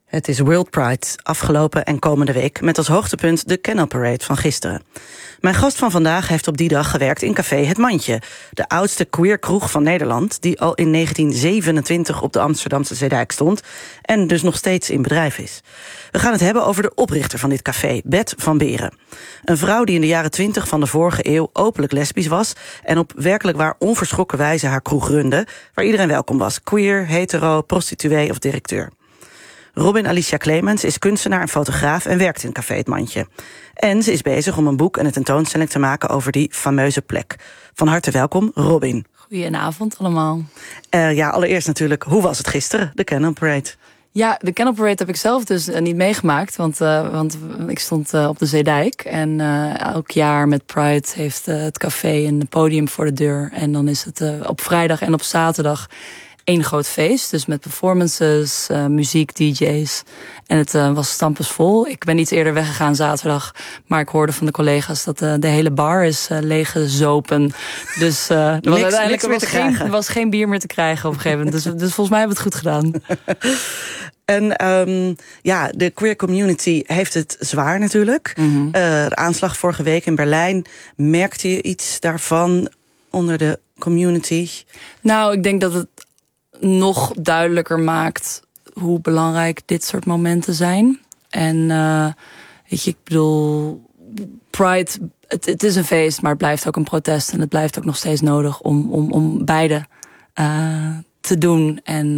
Het is World Pride, afgelopen en komende week, met als hoogtepunt de Canal Parade van gisteren. Mijn gast van vandaag heeft op die dag gewerkt in café Het Mandje, de oudste queer kroeg van Nederland, die al in 1927 op de Amsterdamse Zeedijk stond en dus nog steeds in bedrijf is. We gaan het hebben over de oprichter van dit café, Bet van Beren. Een vrouw die in de jaren 20 van de vorige eeuw openlijk lesbisch was en op werkelijk waar onverschrokken wijze haar kroeg runde, waar iedereen welkom was, queer, hetero, prostituee of directeur. Robin Alicia Clemens is kunstenaar en fotograaf en werkt in Café Het Mandje. En ze is bezig om een boek en een tentoonstelling te maken over die fameuze plek. Van harte welkom, Robin. Goedenavond allemaal. Allereerst natuurlijk, hoe was het gisteren, de Canal Parade? Ja, de Canal Parade heb ik zelf dus niet meegemaakt, want ik stond op de Zeedijk. En elk jaar met Pride heeft het café een podium voor de deur. En dan is het op vrijdag en op zaterdag één groot feest, dus met performances, muziek, DJ's. En het was stampensvol. Ik ben iets eerder weggegaan zaterdag, maar ik hoorde van de collega's dat de hele bar is leeggezopen. Dus er was geen bier meer te krijgen op een gegeven moment. Dus volgens mij hebben we het goed gedaan. En de queer community heeft het zwaar natuurlijk. Mm-hmm. De aanslag vorige week in Berlijn, merkte je iets daarvan onder de community? Nou, ik denk dat het nog duidelijker maakt hoe belangrijk dit soort momenten zijn. En ik bedoel, Pride, het is een feest, maar het blijft ook een protest. En het blijft ook nog steeds nodig om beide te doen. En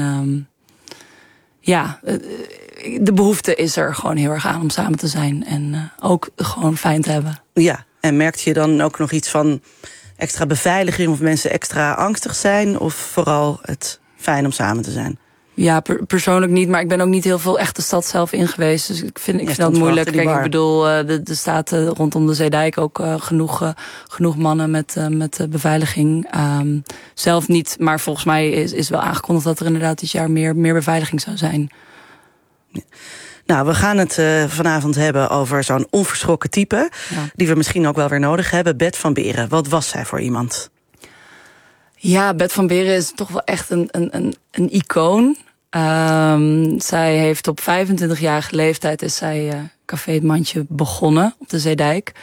de behoefte is er gewoon heel erg aan om samen te zijn. En ook gewoon fijn te hebben. Ja, en merkte je dan ook nog iets van extra beveiliging of mensen extra angstig zijn? Of vooral het fijn om samen te zijn? Ja, persoonlijk niet, maar ik ben ook niet heel veel echt de stad zelf in geweest. Dus ik vind dat moeilijk. Kijk, ik bedoel, er staat rondom de Zeedijk ook genoeg mannen met beveiliging. Zelf niet, maar volgens mij is wel aangekondigd dat er inderdaad dit jaar meer beveiliging zou zijn. Ja. Nou, we gaan het vanavond hebben over zo'n onverschrokken type, die we misschien ook wel weer nodig hebben. Bet van Beren, wat was zij voor iemand? Ja, Bet van Beren is toch wel echt een icoon. Zij heeft op 25-jarige leeftijd is zij Café Het Mandje begonnen op de Zeedijk.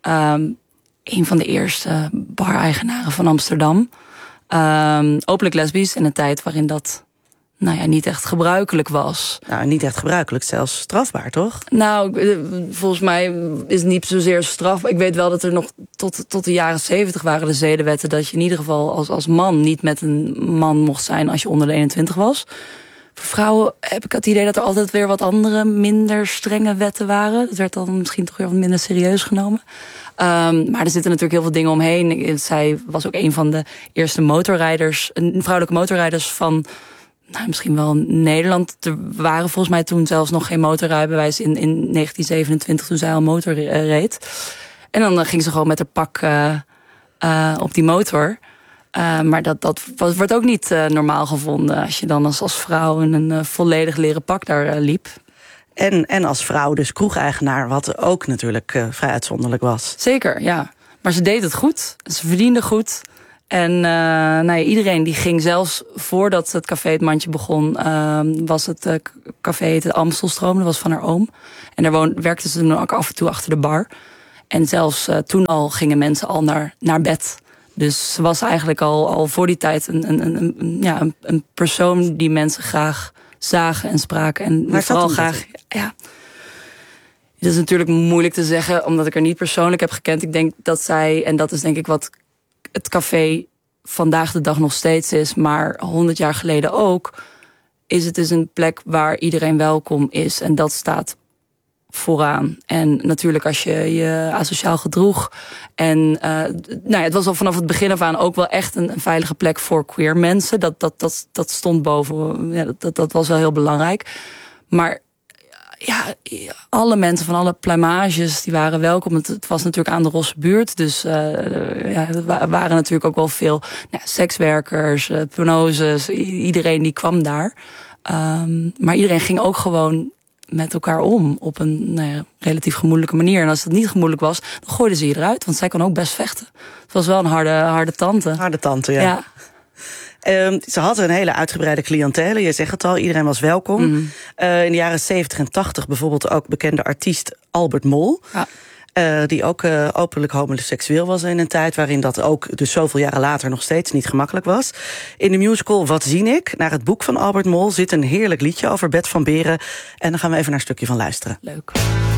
Een van de eerste bar-eigenaren van Amsterdam. Openlijk lesbisch in een tijd waarin dat niet echt gebruikelijk was. Nou, niet echt gebruikelijk, zelfs strafbaar, toch? Nou, volgens mij is het niet zozeer strafbaar. Ik weet wel dat er nog tot de jaren 70 waren de zedenwetten dat je in ieder geval als man niet met een man mocht zijn als je onder de 21 was. Voor vrouwen heb ik het idee dat er altijd weer wat andere, minder strenge wetten waren. Het werd dan misschien toch weer wat minder serieus genomen. Maar er zitten natuurlijk heel veel dingen omheen. Zij was ook een van de eerste vrouwelijke motorrijders van misschien wel Nederland. Er waren volgens mij toen zelfs nog geen motorrijbewijs in 1927 toen zij al motor reed. En dan ging ze gewoon met haar pak op die motor. Maar dat wordt ook niet normaal gevonden als je dan als vrouw in een volledig leren pak daar liep. En als vrouw dus kroegeigenaar, wat ook natuurlijk vrij uitzonderlijk was. Zeker, ja. Maar ze deed het goed. Ze verdiende goed. En iedereen die ging, zelfs voordat het Café Het Mandje begon, was het café het Amstelstroom, dat was van haar oom. En daar werkte ze dan ook af en toe achter de bar. En zelfs toen al gingen mensen al naar bed. Dus ze was eigenlijk al voor die tijd een persoon die mensen graag zagen en spraken. En maar vooral graag, dat is natuurlijk moeilijk te zeggen, omdat ik haar niet persoonlijk heb gekend. Ik denk dat zij, en dat is denk ik wat het café vandaag de dag nog steeds is, maar 100 jaar geleden ook, is het dus een plek waar iedereen welkom is. En dat staat vooraan. En natuurlijk als je je asociaal gedroeg. En het was al vanaf het begin af aan ook wel echt een veilige plek voor queer mensen. Dat stond boven. Ja, dat was wel heel belangrijk. Maar alle mensen van alle pluimages die waren welkom. Het was natuurlijk aan de Rosse buurt. Dus er waren natuurlijk ook wel veel sekswerkers, penoses. Iedereen die kwam daar. Maar iedereen ging ook gewoon met elkaar om op een relatief gemoedelijke manier. En als het niet gemoedelijk was, dan gooiden ze je eruit. Want zij kon ook best vechten. Het was wel een harde tante. Harde tante, ja. Ze hadden een hele uitgebreide cliëntele. Je zegt het al, iedereen was welkom. Mm-hmm. In de jaren 70 en 80 bijvoorbeeld ook bekende artiest Albert Mol. Ja. Die ook openlijk homoseksueel was in een tijd waarin dat ook dus zoveel jaren later nog steeds niet gemakkelijk was. In de musical Wat zie ik? Naar het boek van Albert Mol zit een heerlijk liedje over Bert van Beren. En dan gaan we even naar een stukje van luisteren. Leuk.